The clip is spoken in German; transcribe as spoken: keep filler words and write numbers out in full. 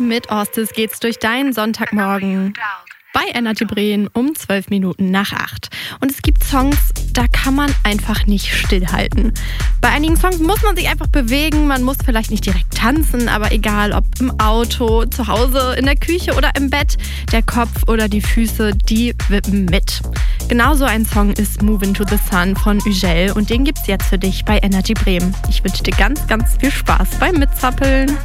Mit Orstes geht's durch deinen Sonntagmorgen bei Energy Bremen um zwölf Minuten nach acht. Und es gibt Songs, da kann man einfach nicht stillhalten. Bei einigen Songs muss man sich einfach bewegen, man muss vielleicht nicht direkt tanzen, aber egal ob im Auto, zu Hause, in der Küche oder im Bett, der Kopf oder die Füße, die wippen mit. Genauso ein Song ist Move Into the Sun von Ugel und den gibt's jetzt für dich bei Energy Bremen. Ich wünsche dir ganz, ganz viel Spaß beim Mitzappeln.